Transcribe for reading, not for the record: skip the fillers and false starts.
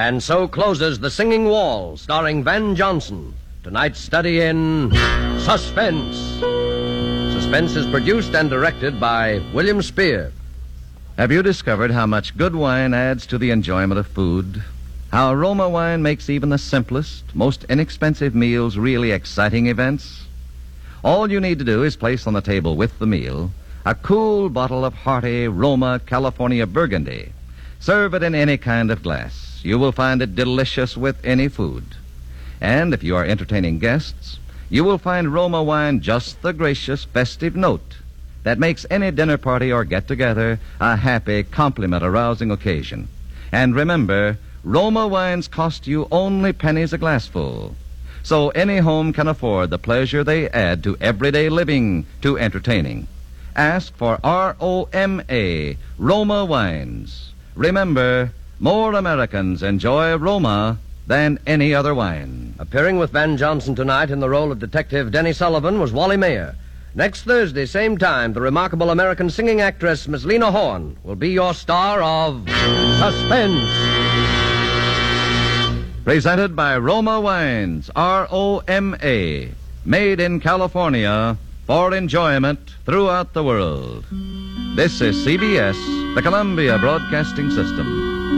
And so closes The Singing Wall, starring Van Johnson. Tonight's study in suspense. Suspense is produced and directed by William Spear. Have you discovered how much good wine adds to the enjoyment of food? How Roma wine makes even the simplest, most inexpensive meals really exciting events? All you need to do is place on the table with the meal a cool bottle of hearty Roma California Burgundy. Serve it in any kind of glass. You will find it delicious with any food. And if you are entertaining guests, you will find Roma wine just the gracious, festive note that makes any dinner party or get-together a happy, compliment-arousing occasion. And remember, Roma wines cost you only pennies a glassful. So any home can afford the pleasure they add to everyday living, to entertaining. Ask for R-O-M-A, Roma wines. Remember, more Americans enjoy Roma than any other wine. Appearing with Van Johnson tonight in the role of Detective Denny Sullivan was Wally Mayer. Next Thursday, same time, the remarkable American singing actress Miss Lena Horne will be your star of Suspense. Presented by Roma Wines, R-O-M-A, made in California for enjoyment throughout the world. This is CBS, the Columbia Broadcasting System.